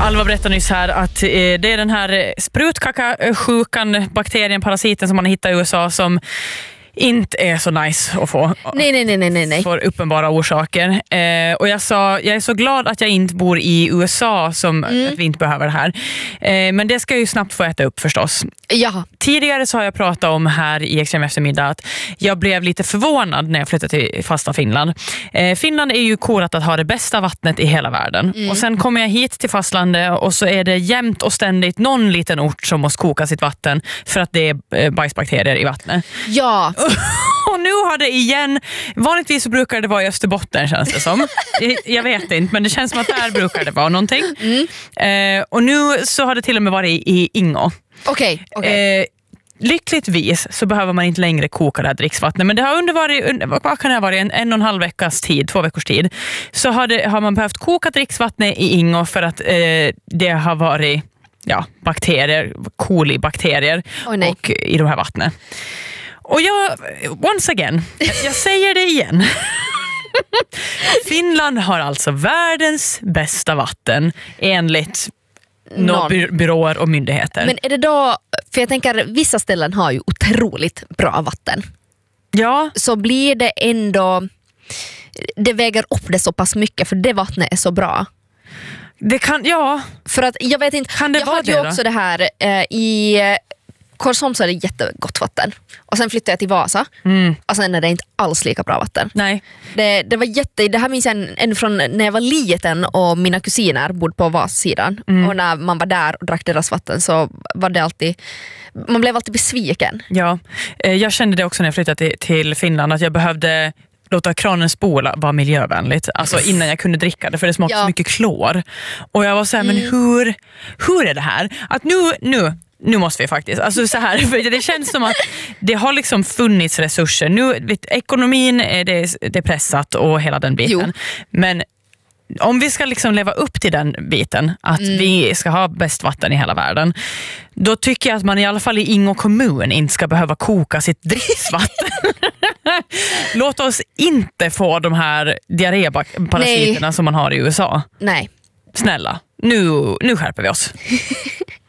Alva berättade nyss här att det är den här sprutkaka-sjukan, bakterien, parasiten som man hittar i USA som inte är så nice att få. Nej. För uppenbara orsaker. Och jag är så glad att jag inte bor i USA som att vi inte behöver det här. Men det ska jag ju snabbt få äta upp förstås. Ja. Tidigare så har jag pratat om här i Extrem eftermiddag att jag blev lite förvånad när jag flyttade till fasta Finland. Finland är ju korat att ha det bästa vattnet i hela världen. Och sen kommer jag hit till fastlandet och så är det jämt och ständigt någon liten ort som måste koka sitt vatten för att det är bajsbakterier i vattnet. Ja. Och nu har det igen, vanligtvis så brukar det vara i Österbotten känns det som. Jag vet inte, men det känns som att där brukar det vara någonting. Och nu så har det till och med varit i Ingå. Okej. Lyckligtvis så behöver man inte längre koka det här dricksvattnet, men det har vad kan det ha varit, en och en halv veckas tid, 2 veckors tid, så har man behövt koka dricksvattnet i Ingå för att det har varit bakterier, kolibakterier och i de här vattnet. Och once again, jag säger det igen. Finland har alltså världens bästa vatten enligt byråer och myndigheter. Men är det då, för jag tänker vissa ställen har ju otroligt bra vatten. Ja. Så blir det ändå, det väger upp det så pass mycket för det vattnet är så bra. Det kan, För att jag vet inte, kan det jag vara hade det ju då? också det här i Korsholm så är det jättegott vatten. Och sen flyttade jag till Vasa. Och sen är det inte alls lika bra vatten. Nej. Det var det här minns jag en från när jag var liten och mina kusiner bodde på Vasa-sidan. Och när man var där och drack deras vatten så var det alltid, man blev alltid besviken. Ja, jag kände det också när jag flyttade till Finland att jag behövde låta kranen spola vara miljövänligt. Alltså innan jag kunde dricka det, för det smakade så mycket klor. Och jag var så här, men hur är det här? Att nu måste vi faktiskt, alltså så här, för det känns som att det har liksom funnits resurser. Nu, ekonomin är det pressat och hela den biten. Men om vi ska liksom leva upp till den biten, att vi ska ha bäst vatten i hela världen, då tycker jag att man i alla fall i Ingå kommun inte ska behöva koka sitt dricksvatten. Låt oss inte få de här diarréparasiterna som man har i USA. Nej. Snälla, nu skärper vi oss.